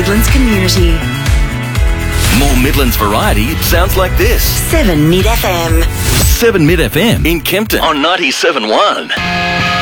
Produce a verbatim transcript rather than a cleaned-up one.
Midlands community. More Midlands variety sounds like this. seven Mid F M. seven Mid F M in Kempton on ninety-seven point one.